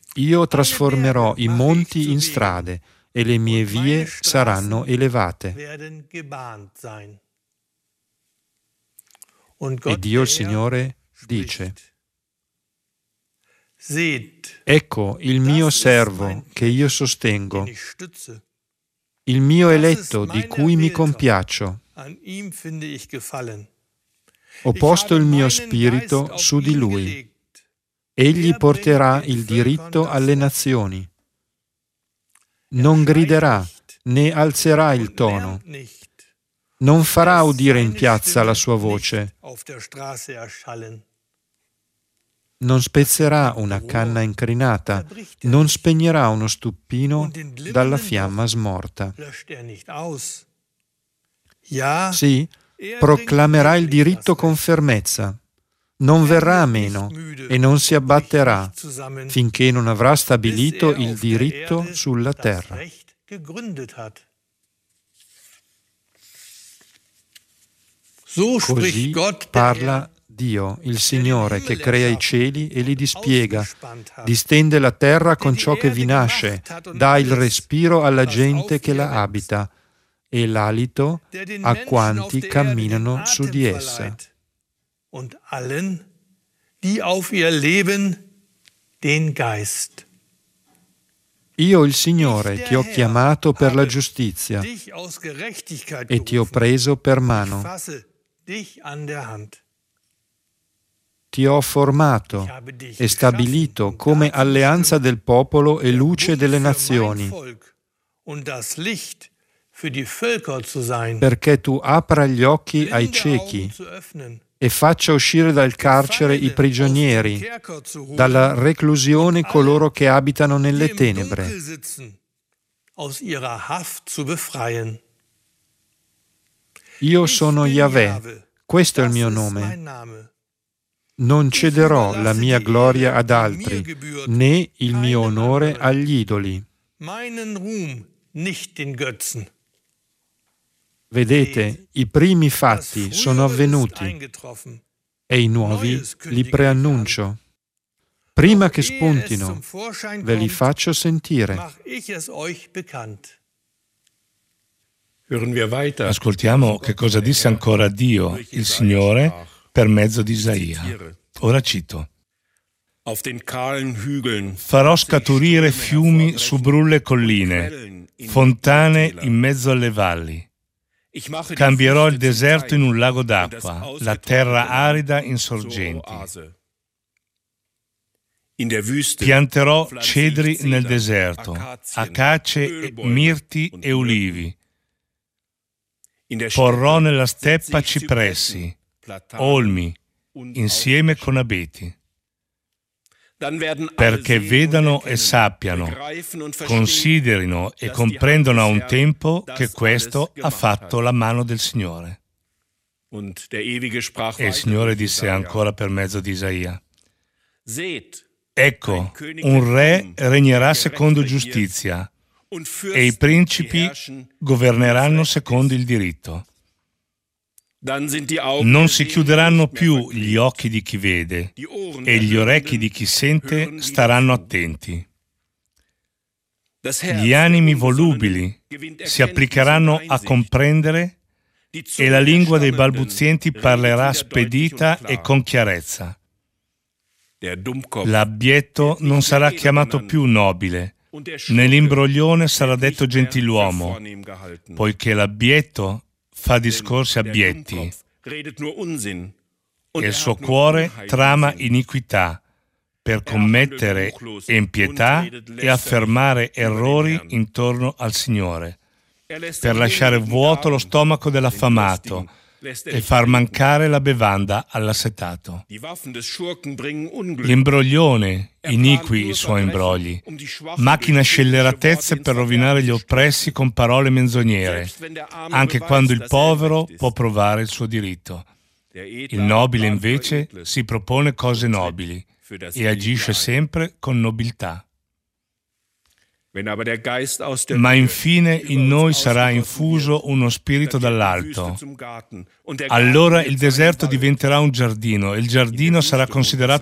Io trasformerò i monti in strade e le mie vie saranno elevate. E Dio il Signore dice: ecco il mio servo che io sostengo, il mio eletto di cui mi compiaccio. Ho posto il mio spirito su di lui. Egli porterà il diritto alle nazioni. Non griderà né alzerà il tono. Non farà udire in piazza la sua voce. Non spezzerà una canna incrinata, non spegnerà uno stuppino dalla fiamma smorta. Sì, proclamerà il diritto con fermezza. Non verrà a meno e non si abbatterà finché non avrà stabilito il diritto sulla terra. Così parla Dio, il Signore, che crea i cieli e li dispiega, distende la terra con ciò che vi nasce, dà il respiro alla gente che la abita e l'alito a quanti camminano su di essa. Und allen, die auf ihr leben, den Geist. Io, il Signore, ti ho chiamato per la giustizia e ti ho preso per mano. Ti ho formato e stabilito come alleanza del popolo e luce delle nazioni, perché tu apra gli occhi ai ciechi e faccia uscire dal carcere i prigionieri, dalla reclusione coloro che abitano nelle tenebre. Io sono Yahweh, questo è il mio nome. Non cederò la mia gloria ad altri, né il mio onore agli idoli. Vedete, i primi fatti sono avvenuti e i nuovi li preannuncio. Prima che spuntino, ve li faccio sentire. Ascoltiamo che cosa disse ancora Dio, il Signore, per mezzo di Isaia. Ora cito: farò scaturire fiumi su brulle colline, fontane in mezzo alle valli. Cambierò il deserto in un lago d'acqua, la terra arida in sorgenti. Pianterò cedri nel deserto, acacie, mirti e ulivi. Porrò nella steppa cipressi, olmi, insieme con abeti, perché vedano e sappiano, considerino e comprendano a un tempo che questo ha fatto la mano del Signore. E il Signore disse ancora per mezzo di Isaia: ecco, un re regnerà secondo giustizia e i principi governeranno secondo il diritto. Non si chiuderanno più gli occhi di chi vede e gli orecchi di chi sente staranno attenti. Gli animi volubili si applicheranno a comprendere e la lingua dei balbuzienti parlerà spedita e con chiarezza. L'abbietto non sarà chiamato più nobile, né l'imbroglione sarà detto gentiluomo, poiché l'abbietto fa discorsi abbietti e il suo cuore trama iniquità per commettere impietà e affermare errori intorno al Signore, per lasciare vuoto lo stomaco dell'affamato e far mancare la bevanda all'assetato. L'imbroglione iniqui i suoi imbrogli, macchina scelleratezze per rovinare gli oppressi con parole menzognere, anche quando il povero può provare il suo diritto. Il nobile invece si propone cose nobili e agisce sempre con nobiltà. Ma infine in noi sarà infuso uno spirito dall'alto. Allora il deserto diventerà un giardino e il giardino sarà considerato